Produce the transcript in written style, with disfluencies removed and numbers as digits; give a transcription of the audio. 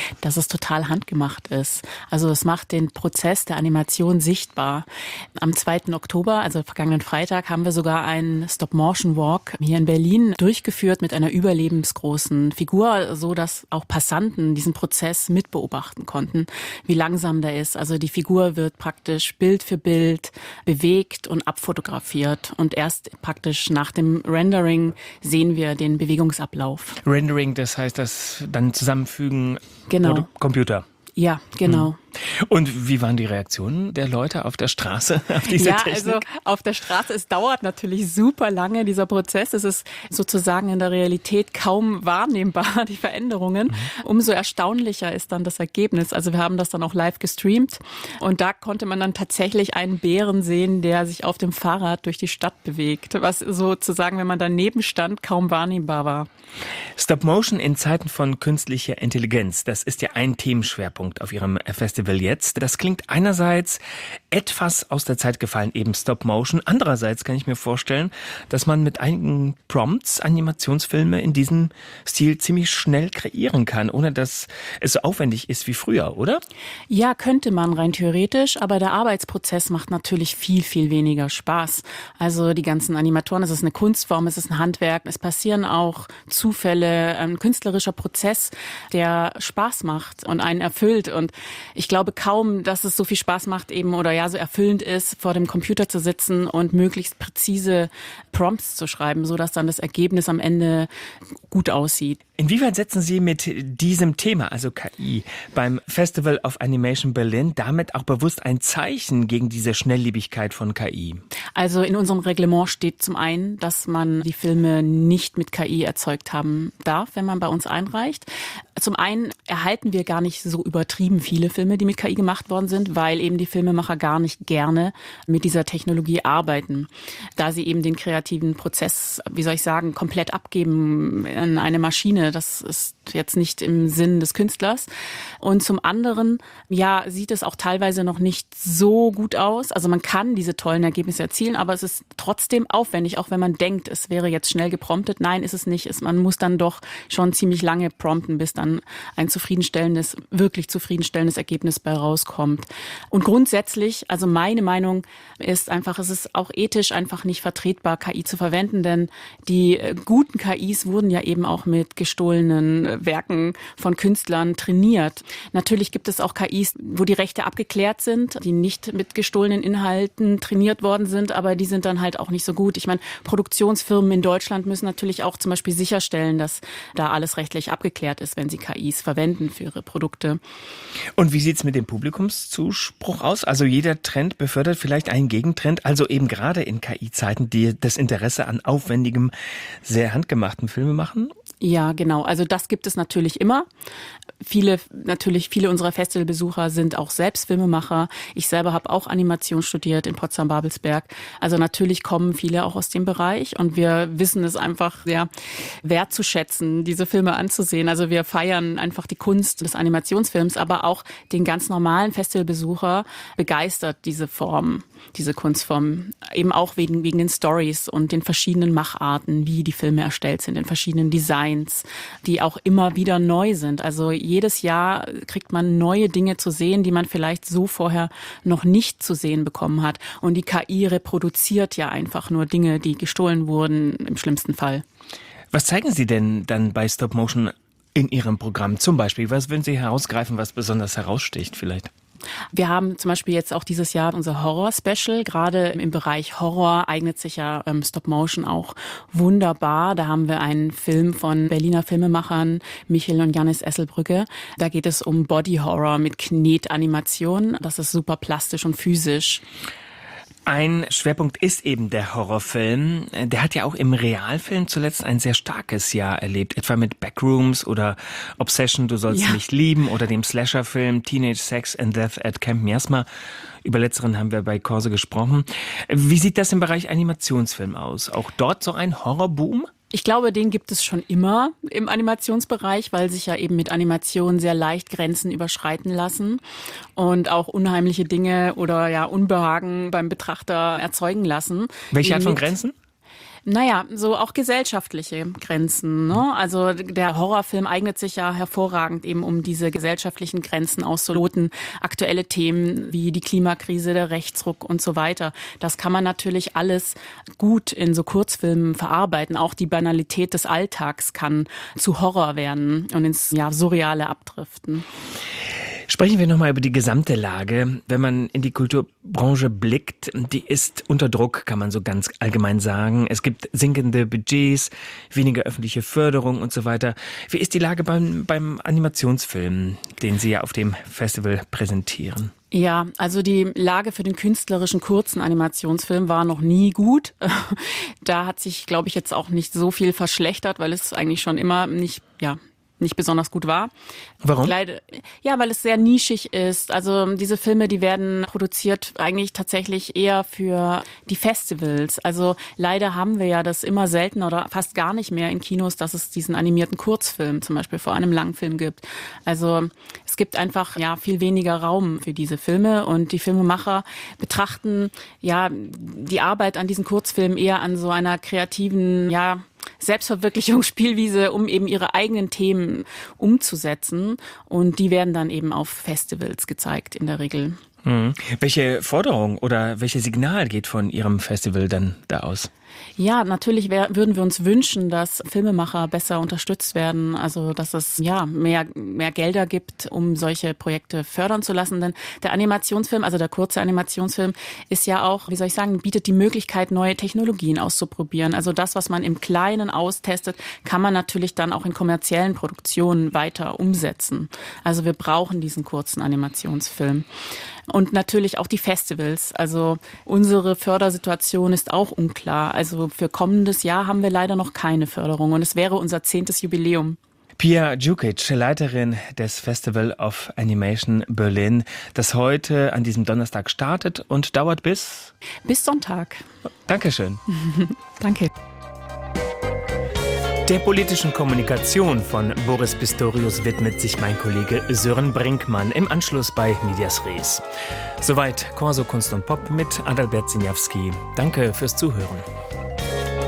dass es total handgemacht ist. Also es macht den Prozess der Animation sichtbar. Am 2. Oktober, also vergangenen Freitag, haben wir sogar einen Stop-Motion-Walk hier in Berlin durchgeführt mit einer überlebensgroßen Figur, so dass auch Passanten diesen Prozess mitbeobachten konnten, wie langsam der ist. Also die Figur wird praktisch Bild für Bild bewegt und abfotografiert. Und erst praktisch nach dem Rendering sehen wir den Bewegungsablauf. Rendering, das heißt, das dann zusammenfügen Genau. Computer. Ja, genau. Und wie waren die Reaktionen der Leute auf der Straße auf diese Technik? Also auf der Straße, es dauert natürlich super lange, dieser Prozess. Es ist sozusagen in der Realität kaum wahrnehmbar, die Veränderungen. Umso erstaunlicher ist dann das Ergebnis. Also wir haben das dann auch live gestreamt und da konnte man dann tatsächlich einen Bären sehen, der sich auf dem Fahrrad durch die Stadt bewegt, was sozusagen, wenn man daneben stand, kaum wahrnehmbar war. Stop Motion in Zeiten von künstlicher Intelligenz, das ist ja ein Themenschwerpunkt auf Ihrem Festival jetzt. Das klingt einerseits etwas aus der Zeit gefallen, eben Stop Motion. Andererseits kann ich mir vorstellen, dass man mit einigen Prompts Animationsfilme in diesem Stil ziemlich schnell kreieren kann, ohne dass es so aufwendig ist wie früher, oder? Ja, könnte man rein theoretisch, aber der Arbeitsprozess macht natürlich viel, viel weniger Spaß. Also die ganzen Animatoren, es ist eine Kunstform, es ist ein Handwerk, es passieren auch Zufälle, ein künstlerischer Prozess, der Spaß macht und einen erfüllt. Und ich glaube kaum, dass es so viel Spaß macht eben oder ja so erfüllend ist, vor dem Computer zu sitzen und möglichst präzise Prompts zu schreiben, so dass dann das Ergebnis am Ende gut aussieht. Inwieweit setzen Sie mit diesem Thema, also KI, beim Festival of Animation Berlin damit auch bewusst ein Zeichen gegen diese Schnelllebigkeit von KI? Also in unserem Reglement steht zum einen, dass man die Filme nicht mit KI erzeugt haben darf, wenn man bei uns einreicht. Zum einen erhalten wir gar nicht so übertrieben viele Filme, die mit KI gemacht worden sind, weil eben die Filmemacher gar nicht gerne mit dieser Technologie arbeiten, da sie eben den kreativen Prozess, wie soll ich sagen, komplett abgeben an eine Maschine. Das ist jetzt nicht im Sinn des Künstlers. Und zum anderen, ja, sieht es auch teilweise noch nicht so gut aus. Also man kann diese tollen Ergebnisse erzielen, aber es ist trotzdem aufwendig, auch wenn man denkt, es wäre jetzt schnell gepromptet. Nein, ist es nicht. Man muss dann doch schon ziemlich lange prompten, bis dann ein wirklich zufriedenstellendes Ergebnis bei rauskommt. Und grundsätzlich, also meine Meinung ist einfach, es ist auch ethisch einfach nicht vertretbar, KI zu verwenden, denn die guten KIs wurden ja eben auch mit gestohlenen Werken von Künstlern trainiert. Natürlich gibt es auch KIs, wo die Rechte abgeklärt sind, die nicht mit gestohlenen Inhalten trainiert worden sind, aber die sind dann halt auch nicht so gut. Ich meine, Produktionsfirmen in Deutschland müssen natürlich auch zum Beispiel sicherstellen, dass da alles rechtlich abgeklärt ist, wenn sie KIs verwenden für ihre Produkte. Und wie sieht's mit dem Publikumszuspruch aus? Also jeder Trend befördert vielleicht einen Gegentrend, also eben gerade in KI-Zeiten, die das Interesse an aufwendigem, sehr handgemachten Filmemachen? Ja, genau. Also das gibt es natürlich immer. Viele unserer Festivalbesucher sind auch selbst Filmemacher. Ich selber habe auch Animation studiert in Potsdam-Babelsberg. Also natürlich kommen viele auch aus dem Bereich und wir wissen es einfach sehr wertzuschätzen, diese Filme anzusehen. Also wir feiern einfach die Kunst des Animationsfilms, aber auch den ganz normalen Festivalbesucher begeistert diese Kunstform. Eben auch wegen den Stories und den verschiedenen Macharten, wie die Filme erstellt sind, den verschiedenen Designs, die auch immer wieder neu sind. Also jedes Jahr kriegt man neue Dinge zu sehen, die man vielleicht so vorher noch nicht zu sehen bekommen hat. Und die KI reproduziert ja einfach nur Dinge, die gestohlen wurden, im schlimmsten Fall. Was zeigen Sie denn dann bei Stop Motion in Ihrem Programm zum Beispiel? Was würden Sie herausgreifen, was besonders heraussticht vielleicht? Wir haben zum Beispiel jetzt auch dieses Jahr unser Horror-Special. Gerade im Bereich Horror eignet sich ja Stop-Motion auch wunderbar. Da haben wir einen Film von Berliner Filmemachern Michel und Jannis Esselbrücke. Da geht es um Body-Horror mit Knetanimation. Das ist super plastisch und physisch. Ein Schwerpunkt ist eben der Horrorfilm. Der hat ja auch im Realfilm zuletzt ein sehr starkes Jahr erlebt, etwa mit Backrooms oder Obsession, du sollst mich lieben oder dem Slasher-Film Teenage Sex and Death at Camp Miasma. Über letzteren haben wir bei Corse gesprochen. Wie sieht das im Bereich Animationsfilm aus? Auch dort so ein Horrorboom? Ich glaube, den gibt es schon immer im Animationsbereich, weil sich ja eben mit Animation sehr leicht Grenzen überschreiten lassen und auch unheimliche Dinge oder ja Unbehagen beim Betrachter erzeugen lassen. Welche Art von Grenzen? Naja, so auch gesellschaftliche Grenzen, ne? Also der Horrorfilm eignet sich ja hervorragend eben, um diese gesellschaftlichen Grenzen auszuloten. Aktuelle Themen wie die Klimakrise, der Rechtsruck und so weiter. Das kann man natürlich alles gut in so Kurzfilmen verarbeiten. Auch die Banalität des Alltags kann zu Horror werden und ins Surreale abdriften. Sprechen wir nochmal über die gesamte Lage. Wenn man in die Kulturbranche blickt, die ist unter Druck, kann man so ganz allgemein sagen. Es gibt sinkende Budgets, weniger öffentliche Förderung und so weiter. Wie ist die Lage beim Animationsfilm, den Sie ja auf dem Festival präsentieren? Ja, also die Lage für den künstlerischen kurzen Animationsfilm war noch nie gut. Da hat sich, glaube ich, jetzt auch nicht so viel verschlechtert, weil es eigentlich schon immer nicht besonders gut war. Warum? Ja, weil es sehr nischig ist. Also diese Filme, die werden produziert eigentlich tatsächlich eher für die Festivals. Also leider haben wir ja das immer seltener oder fast gar nicht mehr in Kinos, dass es diesen animierten Kurzfilm zum Beispiel vor einem Langfilm gibt. Also es gibt einfach viel weniger Raum für diese Filme und die Filmemacher betrachten die Arbeit an diesen Kurzfilmen eher an so einer kreativen, Selbstverwirklichungsspielwiese, um eben ihre eigenen Themen umzusetzen. Und die werden dann eben auf Festivals gezeigt in der Regel. Welche Forderung oder welches Signal geht von Ihrem Festival dann da aus? Ja, natürlich würden wir uns wünschen, dass Filmemacher besser unterstützt werden, also dass es mehr Gelder gibt, um solche Projekte fördern zu lassen. Denn der Animationsfilm, also der kurze Animationsfilm, ist ja auch, bietet die Möglichkeit, neue Technologien auszuprobieren. Also das, was man im Kleinen austestet, kann man natürlich dann auch in kommerziellen Produktionen weiter umsetzen. Also wir brauchen diesen kurzen Animationsfilm. Und natürlich auch die Festivals. Also unsere Fördersituation ist auch unklar. Also für kommendes Jahr haben wir leider noch keine Förderung und es wäre unser 10. Jubiläum. Pia Djukic, Leiterin des Festival of Animation Berlin, das heute an diesem Donnerstag startet und dauert bis Sonntag. Dankeschön. Danke. Der politischen Kommunikation von Boris Pistorius widmet sich mein Kollege Sören Brinkmann im Anschluss bei Medias Res. Soweit Corso Kunst und Pop mit Adalbert Siniawski. Danke fürs Zuhören.